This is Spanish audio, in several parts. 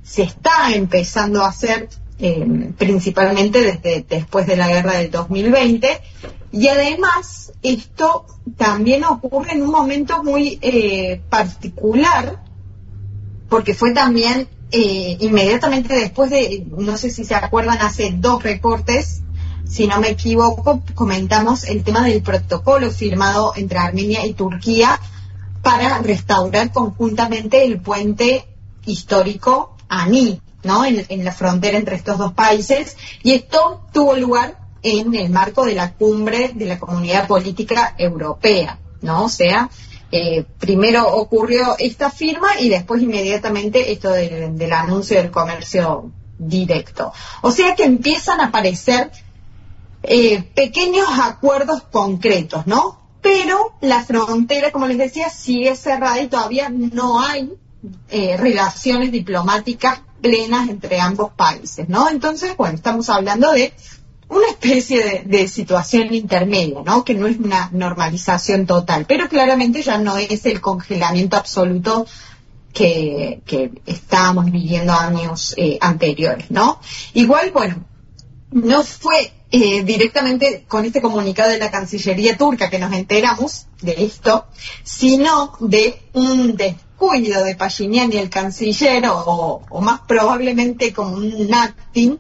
se está empezando a hacer principalmente desde después de la guerra del 2020, y además esto también ocurre en un momento muy particular, porque fue también inmediatamente después de, no sé si se acuerdan, hace 2 reportes, si no me equivoco, comentamos el tema del protocolo firmado entre Armenia y Turquía para restaurar conjuntamente el puente histórico Ani, ¿no? En la frontera entre estos dos países, y esto tuvo lugar en el marco de la cumbre de la Comunidad Política Europea, ¿no? O sea, primero ocurrió esta firma y después inmediatamente esto del anuncio del comercio directo. O sea que empiezan a aparecer pequeños acuerdos concretos, ¿no? Pero la frontera, como les decía, sigue cerrada y todavía no hay relaciones diplomáticas plenas entre ambos países, ¿no? Entonces, bueno, estamos hablando de una especie de situación intermedia, ¿no? Que no es una normalización total, pero claramente ya no es el congelamiento absoluto que estábamos viviendo años anteriores, ¿no? Igual, bueno, no fue directamente con este comunicado de la Cancillería turca que nos enteramos de esto, sino de un descuido de Pashinyan y el canciller, o más probablemente como un acting,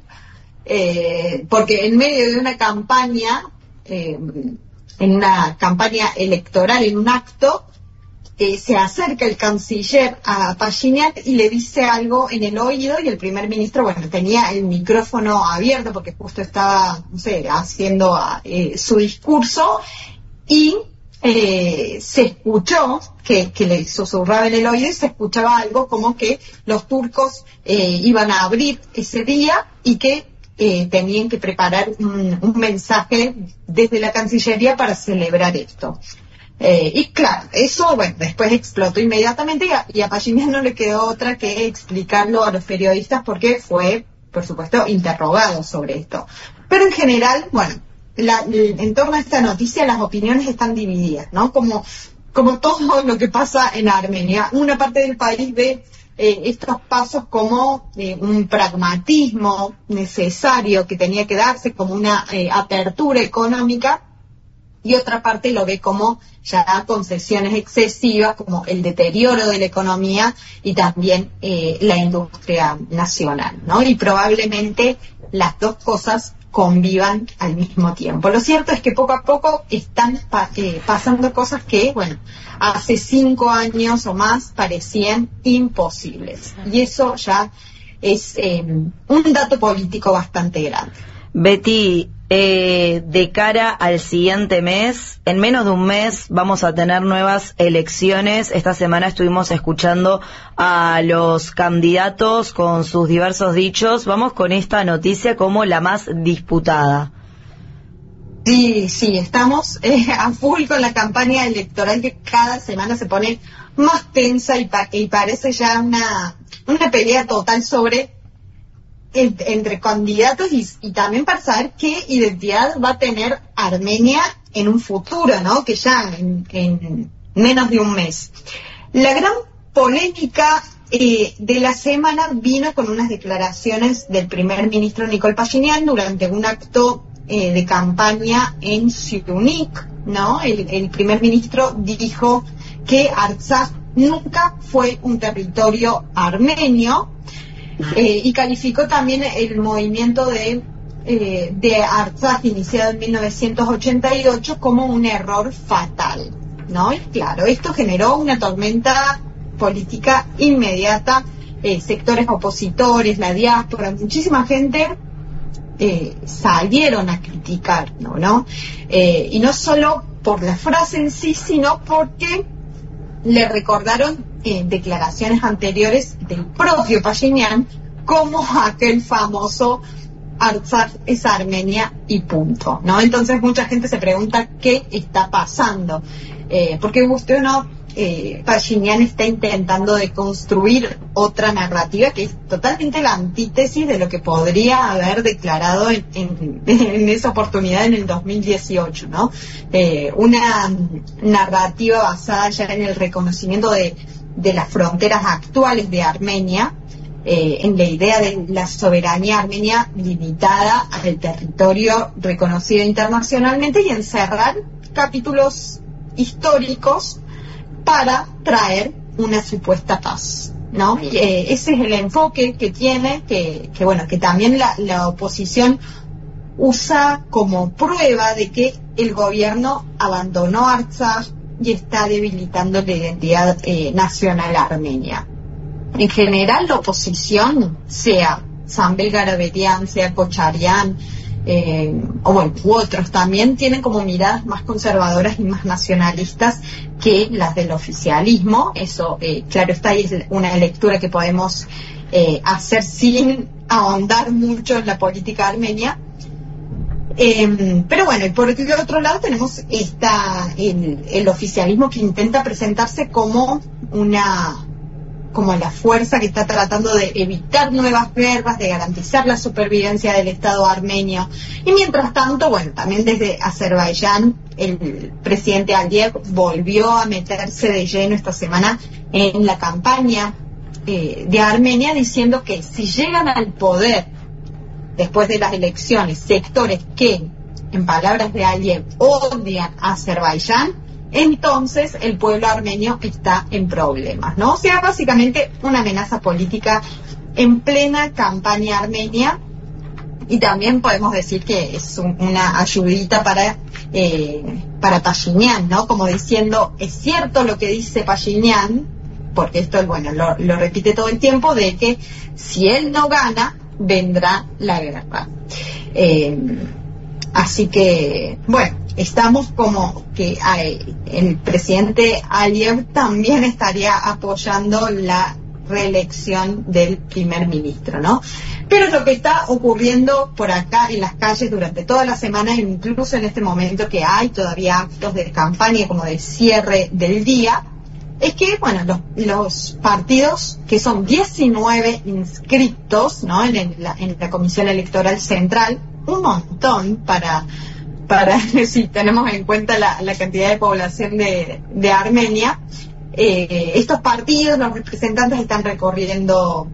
porque en medio de una campaña, en una campaña electoral, en un acto, se acerca el canciller a Pashinyan y le dice algo en el oído, y el primer ministro, bueno, tenía el micrófono abierto porque justo estaba, no sé, haciendo su discurso, y se escuchó que le susurraba en el oído, y se escuchaba algo como que los turcos iban a abrir ese día y que tenían que preparar un mensaje desde la Cancillería para celebrar esto. Y claro, eso, bueno, después explotó inmediatamente, y a Pashinyan no le quedó otra que explicarlo a los periodistas, porque fue, por supuesto, interrogado sobre esto. Pero en general, bueno, en torno a esta noticia las opiniones están divididas, ¿no? Como todo lo que pasa en Armenia. Una parte del país ve estos pasos como un pragmatismo necesario que tenía que darse, como una apertura económica, y otra parte lo ve como ya concesiones excesivas, como el deterioro de la economía y también la industria nacional, ¿no? Y probablemente las dos cosas convivan al mismo tiempo. Lo cierto es que poco a poco están pasando cosas que, bueno, hace 5 años o más parecían imposibles. Y eso ya es un dato político bastante grande. Betty, de cara al siguiente mes, en menos de un mes vamos a tener nuevas elecciones. Esta semana estuvimos escuchando a los candidatos con sus diversos dichos. Vamos con esta noticia como la más disputada. Sí, estamos a full con la campaña electoral, que cada semana se pone más tensa y parece ya una pelea total entre candidatos, y también para saber qué identidad va a tener Armenia en un futuro, ¿no? Que ya en menos de un mes. La gran polémica de la semana vino con unas declaraciones del primer ministro Nikol Pashinyan durante un acto de campaña en Syunik, ¿no? El primer ministro dijo que Artsaj nunca fue un territorio armenio, y calificó también el movimiento de Artsaj, iniciado en 1988, como un error fatal, ¿no? Y claro, esto generó una tormenta política inmediata. Sectores opositores, la diáspora, muchísima gente salieron a criticar, ¿no? Y no solo por la frase en sí, sino porque le recordaron declaraciones anteriores del propio Pashinyan, como aquel famoso Artsaj es Armenia y punto, ¿no? Entonces mucha gente se pregunta qué está pasando, porque usted no, Pashinyan está intentando de construir otra narrativa que es totalmente la antítesis de lo que podría haber declarado en esa oportunidad en el 2018, ¿no? Una narrativa basada ya en el reconocimiento de las fronteras actuales de Armenia, en la idea de la soberanía armenia limitada al territorio reconocido internacionalmente y encerrar capítulos históricos para traer una supuesta paz, ¿no? Ese es el enfoque que tiene, que también la oposición usa como prueba de que el gobierno abandonó Artsaj y está debilitando la identidad nacional armenia. En general, la oposición, sea Zambel Garabedian, sea Kocharian, u otros también, tienen como miradas más conservadoras y más nacionalistas que las del oficialismo. Eso, claro está, y es una lectura que podemos hacer sin ahondar mucho en la política armenia. Pero bueno, y por el otro lado tenemos el oficialismo que intenta presentarse como la fuerza que está tratando de evitar nuevas guerras, de garantizar la supervivencia del Estado armenio. Y mientras tanto, bueno, también desde Azerbaiyán, el presidente Aliyev volvió a meterse de lleno esta semana en la campaña de Armenia, diciendo que si llegan al poder después de las elecciones sectores que, en palabras de Aliyev, odian a Azerbaiyán, entonces el pueblo armenio está en problemas, ¿no? O sea, básicamente una amenaza política en plena campaña armenia, y también podemos decir que es una ayudita para Pashinyan, ¿no? Como diciendo, es cierto lo que dice Pashinyan, porque esto, bueno, lo repite todo el tiempo, de que si él no gana, vendrá la guerra. Así que, bueno, estamos como que el presidente Aliyev también estaría apoyando la reelección del primer ministro, ¿no? Pero lo que está ocurriendo por acá en las calles durante toda la semana, incluso en este momento que hay todavía actos de campaña como de cierre del día, es que, bueno, los partidos, que son 19 inscritos, ¿no?, en la Comisión Electoral Central, un montón para si tenemos en cuenta la cantidad de población de Armenia. Estos partidos, los representantes, están recorriendo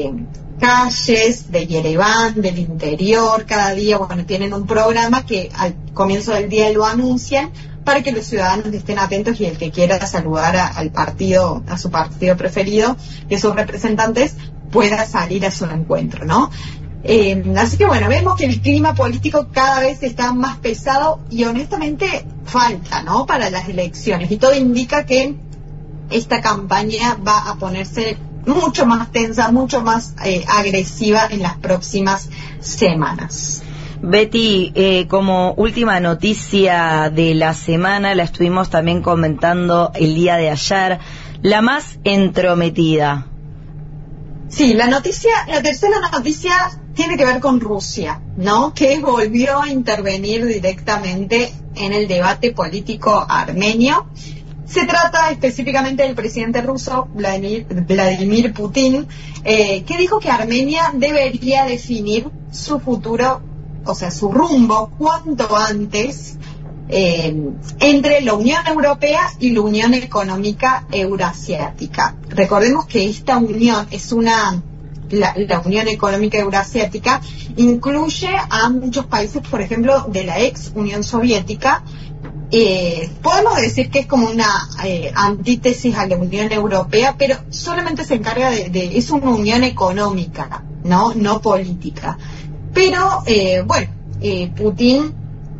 calles de Yerevan, del interior, cada día, bueno, tienen un programa que al comienzo del día lo anuncian para que los ciudadanos estén atentos, y el que quiera saludar a su partido preferido, de sus representantes, pueda salir a su encuentro, ¿no? Así que bueno, vemos que el clima político cada vez está más pesado y honestamente falta, ¿no?, para las elecciones, y todo indica que esta campaña va a ponerse mucho más tensa, mucho más agresiva en las próximas semanas. Betty, como última noticia de la semana, la estuvimos también comentando el día de ayer, la más entrometida. Sí, la tercera noticia tiene que ver con Rusia, ¿no?, que volvió a intervenir directamente en el debate político armenio. Se trata específicamente del presidente ruso, Vladimir Putin, que dijo que Armenia debería definir su futuro, o sea, su rumbo, cuanto antes, entre la Unión Europea y la Unión Económica Euroasiática. Recordemos que esta unión es la Unión Económica Euroasiática incluye a muchos países, por ejemplo, de la ex Unión Soviética. Podemos decir que es como una antítesis a la Unión Europea, pero solamente se encarga es una unión económica, no política. Pero Putin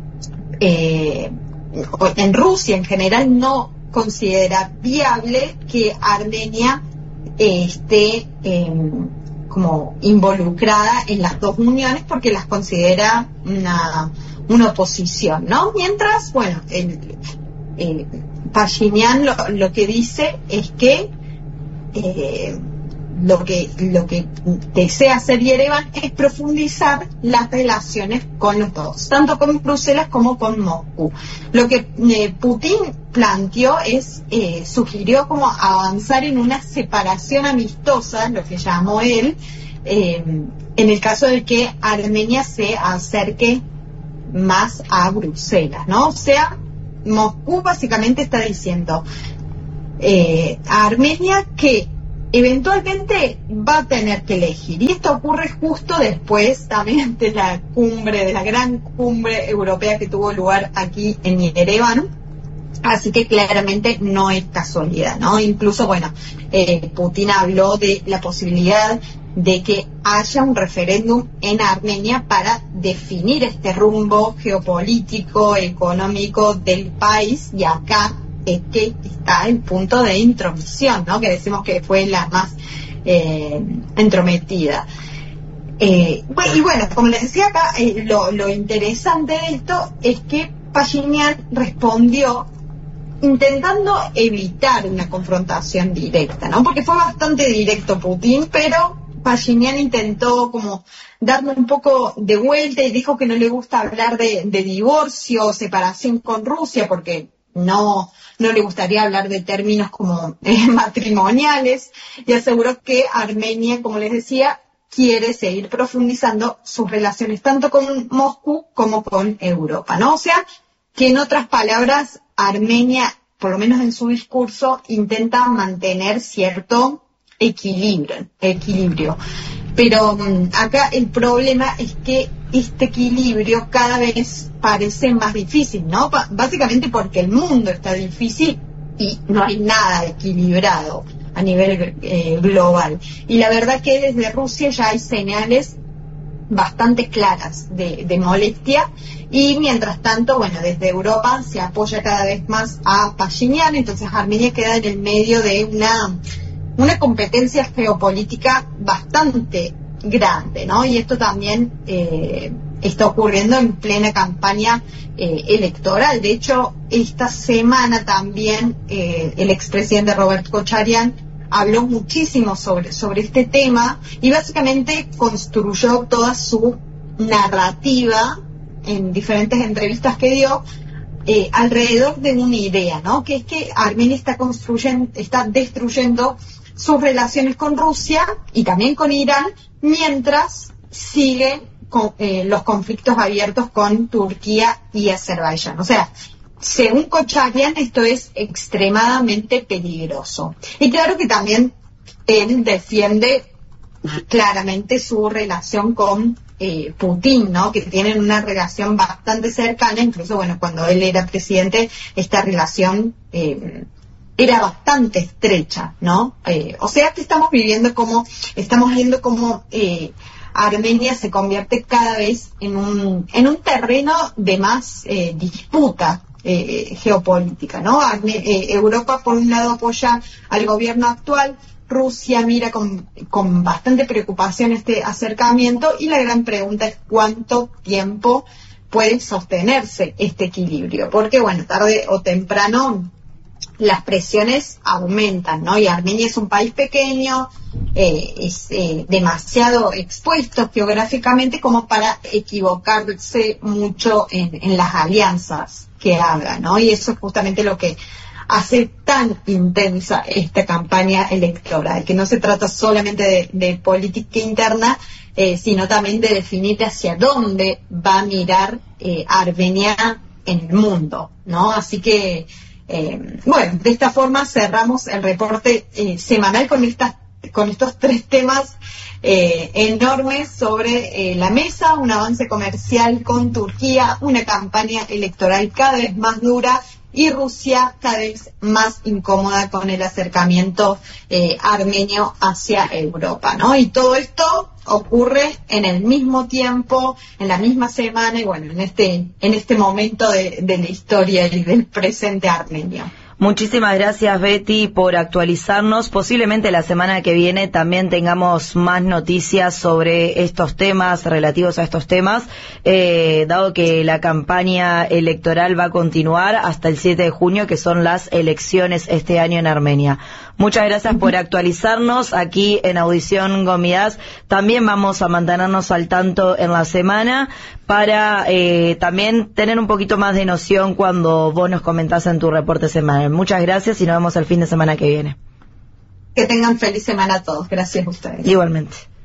en Rusia en general no considera viable que Armenia esté como involucrada en las dos uniones, porque las considera una oposición, ¿no? Mientras, bueno, Pashinyan lo que dice es que lo que desea hacer Yerevan es profundizar las relaciones con los dos, tanto con Bruselas como con Moscú. Lo que Putin planteó sugirió como avanzar en una separación amistosa, lo que llamó él, en el caso de que Armenia se acerque más a Bruselas, ¿no? O sea, Moscú básicamente está diciendo a Armenia que eventualmente va a tener que elegir. Y esto ocurre justo después también de la cumbre, de la gran cumbre europea que tuvo lugar aquí en Ereván. Así que claramente no es casualidad, ¿no? Incluso, bueno, Putin habló de la posibilidad de que haya un referéndum en Armenia para definir este rumbo geopolítico, económico del país, y acá es que está el punto de intromisión, ¿no? Que decimos que fue la más entrometida. Y bueno, como les decía acá, lo interesante de esto es que Pashinyan respondió intentando evitar una confrontación directa, ¿no? Porque fue bastante directo Putin, pero Pashinyan intentó como darle un poco de vuelta y dijo que no le gusta hablar de divorcio o separación con Rusia, porque no le gustaría hablar de términos como matrimoniales, y aseguró que Armenia, como les decía, quiere seguir profundizando sus relaciones tanto con Moscú como con Europa, ¿no? O sea, que en otras palabras, Armenia, por lo menos en su discurso, intenta mantener cierto equilibrio. Pero acá el problema es que este equilibrio cada vez parece más difícil, ¿no? Básicamente porque el mundo está difícil y no hay nada equilibrado a nivel global. Y la verdad que desde Rusia ya hay señales bastante claras de molestia, y mientras tanto, bueno, desde Europa se apoya cada vez más a Pashinyan, entonces Armenia queda en el medio de una competencia geopolítica bastante grande, ¿no? Y esto también está ocurriendo en plena campaña electoral. De hecho, esta semana también el expresidente Robert Kocharyan habló muchísimo sobre este tema y básicamente construyó toda su narrativa en diferentes entrevistas que dio alrededor de una idea, ¿no? Que es que Armenia está destruyendo sus relaciones con Rusia y también con Irán, mientras sigue con los conflictos abiertos con Turquía y Azerbaiyán. O sea, según Kocharyan, esto es extremadamente peligroso. Y claro que también él defiende claramente su relación con Putin, ¿no? Que tienen una relación bastante cercana, incluso, bueno, cuando él era presidente, esta relación era bastante estrecha, ¿no? O sea que estamos viendo como Armenia se convierte cada vez en un terreno de más disputa geopolítica, ¿no? Europa por un lado apoya al gobierno actual, Rusia mira con bastante preocupación este acercamiento, y la gran pregunta es cuánto tiempo puede sostenerse este equilibrio, porque bueno, tarde o temprano las presiones aumentan, ¿no? Y Armenia es un país pequeño, es demasiado expuesto geográficamente como para equivocarse mucho en las alianzas que haga, ¿no? Y eso es justamente lo que hace tan intensa esta campaña electoral, que no se trata solamente de política interna, sino también de definir hacia dónde va a mirar Armenia en el mundo, ¿no? Así que bueno, de esta forma cerramos el reporte semanal con estos tres temas enormes sobre la mesa: un avance comercial con Turquía, una campaña electoral cada vez más dura, y Rusia cada vez más incómoda con el acercamiento armenio hacia Europa, ¿no? Y todo esto ocurre en el mismo tiempo, en la misma semana, y bueno, en este momento de la historia y del presente armenio. Muchísimas gracias, Betty, por actualizarnos. Posiblemente la semana que viene también tengamos más noticias sobre estos temas, relativos a estos temas, dado que la campaña electoral va a continuar hasta el 7 de junio, que son las elecciones este año en Armenia. Muchas gracias por actualizarnos aquí en Audición Gomidas. También vamos a mantenernos al tanto en la semana para también tener un poquito más de noción cuando vos nos comentás en tu reporte semanal. Muchas gracias y nos vemos el fin de semana que viene. Que tengan feliz semana a todos. Gracias a ustedes. Igualmente.